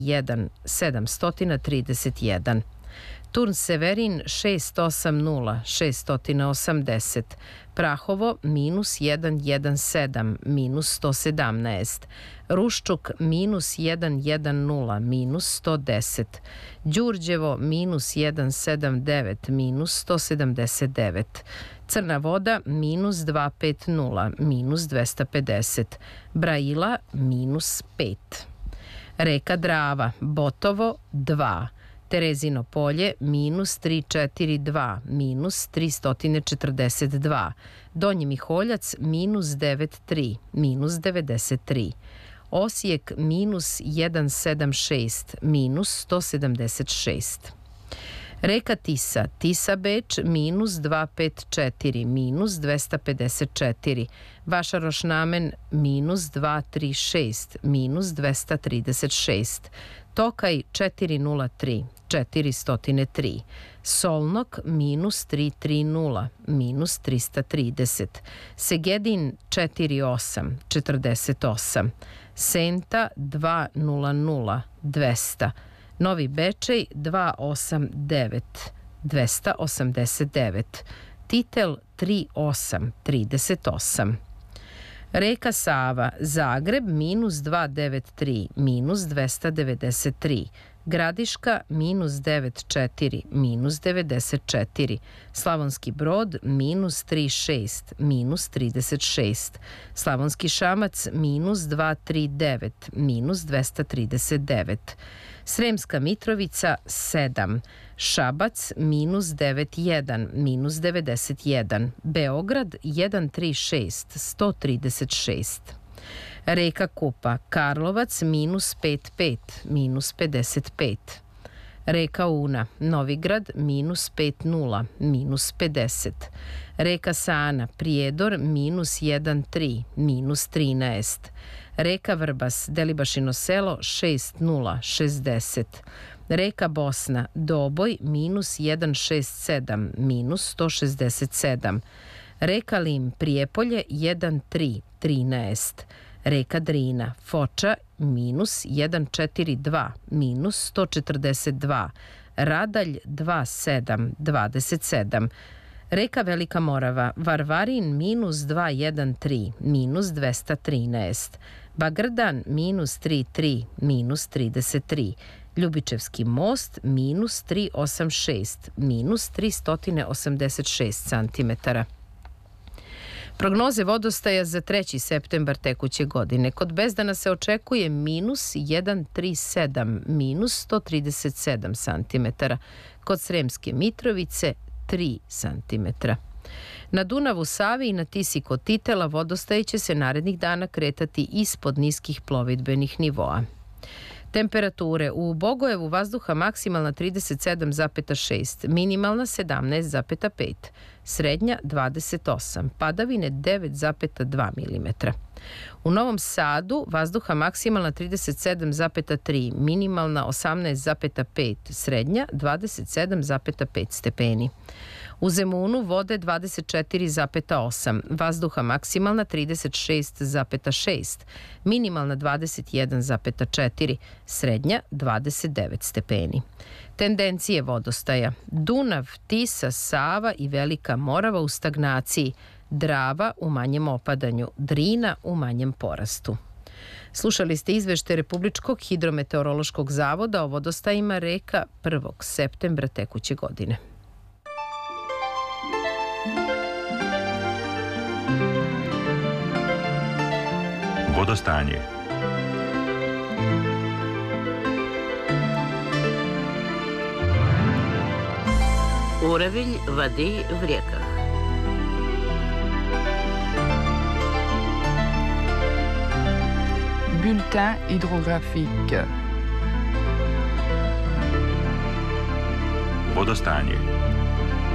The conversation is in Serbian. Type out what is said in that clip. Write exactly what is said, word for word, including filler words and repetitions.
jedan sedamsto trideset jedan. Turn Severin šest osamdeset šest osamdeset, Prahovo minus jedan sedamnaest minus sto sedamnaest, Ruščuk minus jedan jedanaest minus sto deset, Đurđevo minus jedan sedamdeset devet minus sto sedamdeset devet, Crna Voda minus dvesta pedeset minus dvesta pedeset, Braila minus pet. Reka Drava, Botovo dva, Terezino Polje minus tristo četrdeset dva minus tristo četrdeset dva, Donji Miholjac minus devedeset tri minus devedeset tri, Osijek minus jedan sedamdeset šest minus sto sedamdeset šest. Reka Tisa, Tisa Beč minus dvesta pedeset četiri minus dvesta pedeset četiri, Vašaroš Namen minus dvesta trideset šest minus dvesta trideset šest, Tokaj četiristo tri četiristo tri, Solnok minus tristo trideset minus trista trideset, Segedin četrdeset osam četrdeset osam, Senta dvesta dvesta, Novi Bečej dvesta osamdeset devet dvesta osamdeset devet, Titel trideset osam trideset osam. Reka Sava, Zagreb minus dvesta devedeset tri minus dvesta devedeset tri, Gradiška minus devedeset četiri minus devedeset četiri, Slavonski Brod minus trideset šest minus trideset šest, Slavonski Šamac minus dvesta trideset devet minus dvesta trideset devet, Sremska Mitrovica sedam, Šabac minus devedeset jedan minus devedeset jedan, Beograd jedan trideset šest sto trideset šest. Reka Kupa, Karlovac minus pedeset pet minus pedeset pet. Reka Una, Novigrad minus pedeset minus pedeset. Reka Sana, Prijedor minus jedenaest tri minus trinaest. Reka Vrbas, Delibašino selo šezdeset šezdeset. Reka Bosna, Doboj minus sto šezdeset sedam minus sto šezdeset sedam. Reka Lim, Prijepolje jedan tri trinaest. Reka Drina, Foča minus sto četrdeset dva minus sto četrdeset dva. Radalj dvadeset sedam dvadeset sedam. Reka Velika Morava, Varvarin minus dvesta trinaest minus dvesta trinaest. Bagrdan minus trideset tri minus trideset tri. Ljubičevski most minus tristo osamdeset šest minus tristo osamdeset šest centimetara. Prognoze vodostaja za treći septembar tekuće godine. Kod Bezdana se očekuje minus sto trideset sedam minus sto trideset sedam centimetara. Kod Sremske Mitrovice tri centimetra. Na Dunavu, Savi i na Tisi kod Titela vodostaj će se narednih dana kretati ispod niskih plovidbenih nivoa. Temperature u Bogojevu vazduha maksimalna trideset sedam zarez šest, minimalna sedamnaest zarez pet, srednja dvadeset osam, padavine devet zarez dva milimetra. U Novom Sadu vazduha maksimalna trideset sedam zarez tri, minimalna osamnaest zarez pet, srednja dvadeset sedam zarez pet stepeni. U Zemunu vode dvadeset četiri zarez osam, vazduha maksimalna trideset šest zarez šest, minimalna dvadeset jedan zarez četiri, srednja dvadeset devet stepeni. Tendencije vodostaja: Dunav, Tisa, Sava i Velika Morava u stagnaciji, Drava u manjem opadanju, Drina u manjem porastu. Slušali ste izveštaj Republičkog hidrometeorološkog zavoda o vodostajima reka prvog septembra tekuće godine. Vodostanje. Uravilj vadi v rijekah. Bulletin hydrographique. Vodostanje.